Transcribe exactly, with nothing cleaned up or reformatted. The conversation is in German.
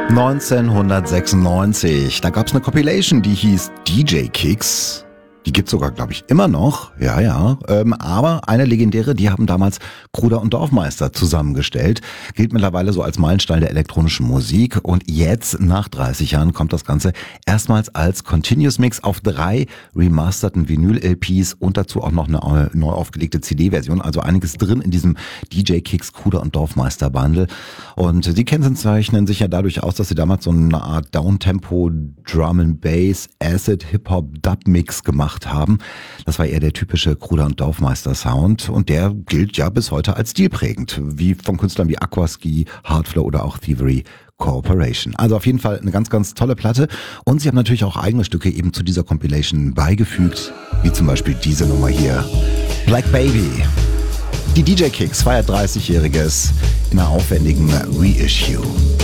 neunzehnhundertsechsundneunzig, da gab es eine Compilation, die hieß D J Kicks. Die gibt's sogar, glaube ich, immer noch. Ja, ja. Ähm, aber eine legendäre, die haben damals Kruder und Dorfmeister zusammengestellt. Gilt mittlerweile so als Meilenstein der elektronischen Musik. Und jetzt, nach dreißig Jahren, kommt das Ganze erstmals als Continuous Mix auf drei remasterten Vinyl-L Ps und dazu auch noch eine neu aufgelegte C D-Version. Also einiges drin in diesem D J Kicks Kruder und Dorfmeister Bundle. Und sie kennzeichnen sich ja dadurch aus, dass sie damals so eine Art Downtempo Drum and Bass Acid Hip-Hop Dub Mix gemacht haben. Das war eher der typische Kruder und Dorfmeister Sound und der gilt ja bis heute als stilprägend, wie von Künstlern wie Aquaski, Hardflow oder auch Thievery Corporation. Also auf jeden Fall eine ganz, ganz tolle Platte und sie haben natürlich auch eigene Stücke eben zu dieser Compilation beigefügt, wie zum Beispiel diese Nummer hier, Black Baby. Die D J Kicks feiert dreißigjähriges in einer aufwendigen Reissue.